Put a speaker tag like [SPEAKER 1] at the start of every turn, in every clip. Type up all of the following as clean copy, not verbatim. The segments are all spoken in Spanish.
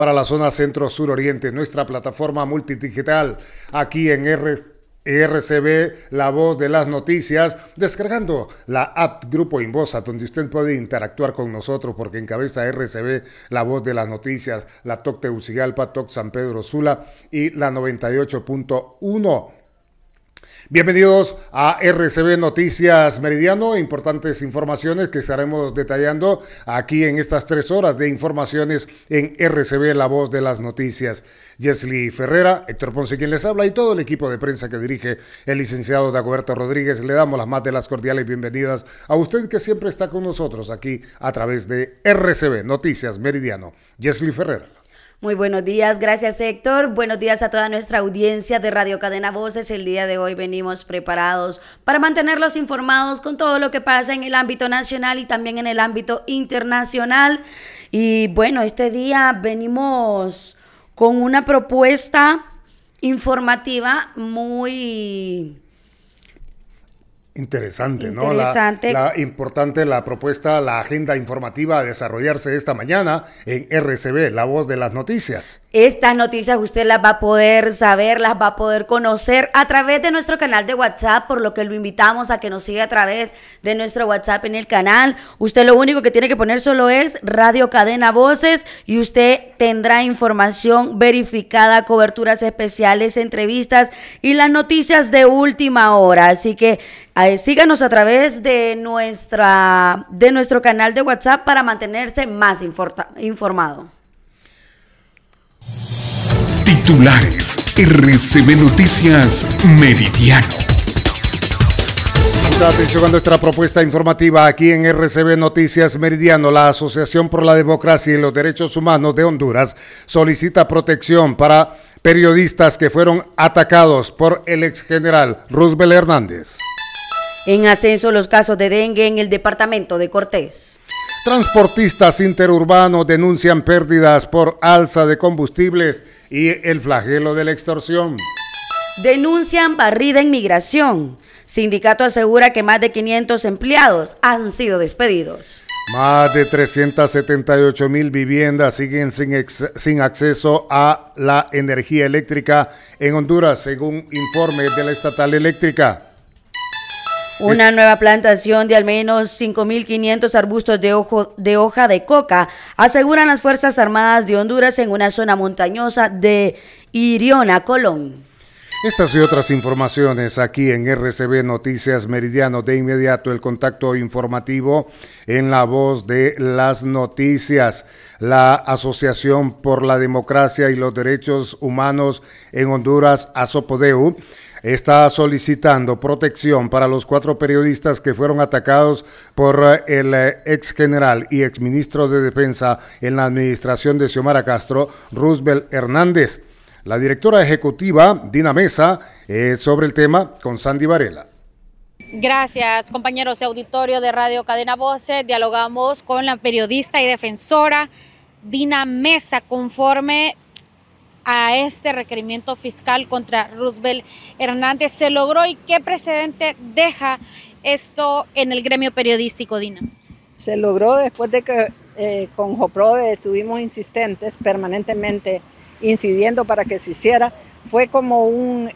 [SPEAKER 1] Para la zona centro-sur-oriente, nuestra plataforma multidigital aquí en RCB, La Voz de las Noticias, descargando la app Grupo Invoza, donde usted puede interactuar con nosotros, porque encabeza RCB, La Voz de las Noticias, la TOC Tegucigalpa, TOC San Pedro Sula y la 98.1. Bienvenidos a RCB Noticias Meridiano, importantes informaciones que estaremos detallando aquí en estas 3 horas de informaciones en RCB, La Voz de las Noticias. Jesly Ferrera, Héctor Ponce quien les habla y todo el equipo de prensa que dirige el licenciado Dagoberto Rodríguez. Le damos las más de las cordiales bienvenidas a usted que siempre está con nosotros aquí a través de RCB Noticias Meridiano. Jesly Ferrera.
[SPEAKER 2] Muy buenos días, gracias Héctor. Buenos días a toda nuestra audiencia de Radio Cadena Voces. El día de hoy venimos preparados para mantenerlos informados con todo lo que pasa en el ámbito nacional y también en el ámbito internacional. Y bueno, este día venimos con una propuesta informativa muy
[SPEAKER 1] interesante, ¿no? La importante, la propuesta, la agenda informativa a desarrollarse esta mañana en RCB, La Voz de las Noticias.
[SPEAKER 2] Estas noticias usted las va a poder saber, las va a poder conocer a través de nuestro canal de WhatsApp, por lo que lo invitamos a que nos siga a través de nuestro WhatsApp en el canal. Usted lo único que tiene que poner solo es Radio Cadena Voces y usted tendrá información verificada, coberturas especiales, entrevistas y las noticias de última hora. Así que síganos a través de nuestro canal de WhatsApp para mantenerse más informado.
[SPEAKER 3] Titulares RCB Noticias Meridiano.
[SPEAKER 1] Mucha atención a nuestra propuesta informativa aquí en RCB Noticias Meridiano. La Asociación por la Democracia y los Derechos Humanos de Honduras solicita protección para periodistas que fueron atacados por el exgeneral Roosevelt Hernández.
[SPEAKER 2] En ascenso los casos de dengue en el departamento de Cortés.
[SPEAKER 1] Transportistas interurbanos denuncian pérdidas por alza de combustibles y el flagelo de la extorsión.
[SPEAKER 2] Denuncian barrida en migración. Sindicato asegura que más de 500 empleados han sido despedidos.
[SPEAKER 1] Más de 378,000 viviendas siguen sin acceso a la energía eléctrica en Honduras, según informe de la Estatal Eléctrica.
[SPEAKER 2] Una nueva plantación de al menos 5.500 arbustos de hoja de coca, aseguran las Fuerzas Armadas de Honduras en una zona montañosa de Iriona, Colón.
[SPEAKER 1] Estas y otras informaciones aquí en RCB Noticias Meridiano. De inmediato el contacto informativo en La Voz de las Noticias. La Asociación por la Democracia y los Derechos Humanos en Honduras, ASOPODEU, está solicitando protección para los 4 periodistas que fueron atacados por el ex general y ex ministro de Defensa en la administración de Xiomara Castro, Roosevelt Hernández. La directora ejecutiva, Dina Mesa, sobre el tema con Sandy Varela.
[SPEAKER 4] Gracias, compañeros y auditorio de Radio Cadena Voces. Dialogamos con la periodista y defensora Dina Mesa conforme a este requerimiento fiscal contra Roosevelt Hernández. ¿Se logró y qué precedente deja esto en el gremio periodístico, Dina?
[SPEAKER 5] Se logró después de que con JOPRODE estuvimos insistentes, permanentemente incidiendo para que se hiciera. Fue como un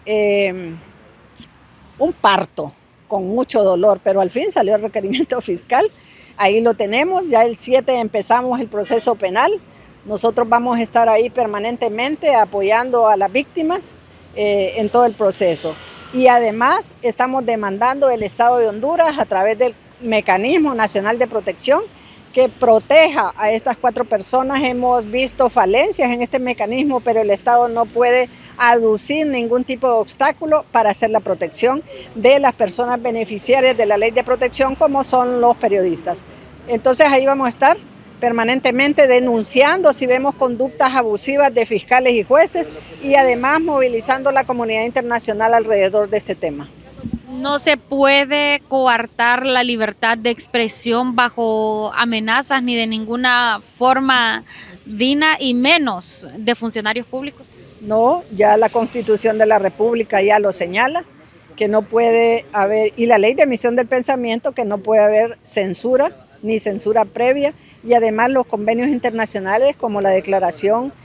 [SPEAKER 5] parto con mucho dolor, pero al fin salió el requerimiento fiscal. Ahí lo tenemos, ya el 7 empezamos el proceso penal. Nosotros vamos a estar ahí permanentemente apoyando a las víctimas en todo el proceso. Y además estamos demandando el Estado de Honduras a través del Mecanismo Nacional de Protección que proteja a estas 4 personas. Hemos visto falencias en este mecanismo, pero el Estado no puede aducir ningún tipo de obstáculo para hacer la protección de las personas beneficiarias de la ley de protección, como son los periodistas. Entonces ahí vamos a estar permanentemente denunciando si vemos conductas abusivas de fiscales y jueces y además movilizando la comunidad internacional alrededor de este tema.
[SPEAKER 4] No se puede coartar la libertad de expresión bajo amenazas ni de ninguna forma, Dina, y menos de funcionarios públicos.
[SPEAKER 5] No, ya la Constitución de la República ya lo señala, que no puede haber, y la Ley de Emisión del Pensamiento, que no puede haber censura ni censura previa, y además los convenios internacionales como la Declaración